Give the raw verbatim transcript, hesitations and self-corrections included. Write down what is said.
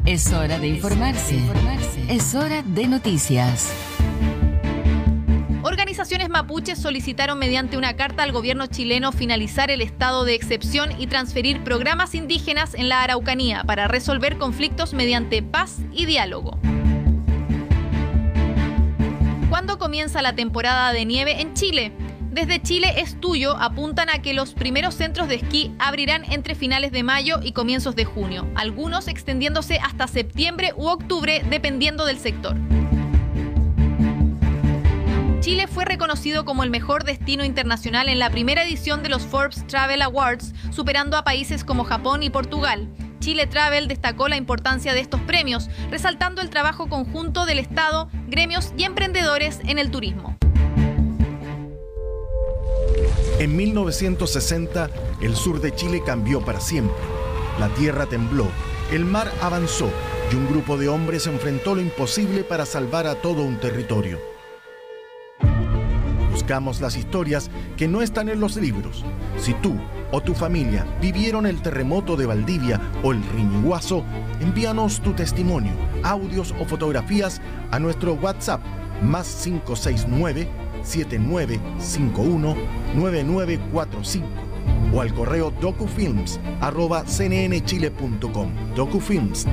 Es hora de informarse. Es hora de noticias. Organizaciones mapuches solicitaron mediante una carta al gobierno chileno finalizar el estado de excepción y transferir programas indígenas en la Araucanía para resolver conflictos mediante paz y diálogo. ¿Cuándo comienza la temporada de nieve en Chile? Desde Chile es Tuyo apuntan a que los primeros centros de esquí abrirán entre finales de mayo y comienzos de junio, algunos extendiéndose hasta septiembre u octubre dependiendo del sector. Chile fue reconocido como el mejor destino internacional en la primera edición de los Forbes Travel Awards, superando a países como Japón y Portugal. Chile Travel destacó la importancia de estos premios, resaltando el trabajo conjunto del Estado, gremios y emprendedores en el turismo. En mil novecientos sesenta, el sur de Chile cambió para siempre. La tierra tembló, el mar avanzó y un grupo de hombres enfrentó lo imposible para salvar a todo un territorio. Buscamos las historias que no están en los libros. Si tú o tu familia vivieron el terremoto de Valdivia o el Riñiguazo, envíanos tu testimonio, audios o fotografías a nuestro WhatsApp más cinco seis nueve, siete nueve cinco uno, nueve nueve cuatro cinco o al correo docufilms arroba c n n chile punto com. Docufilms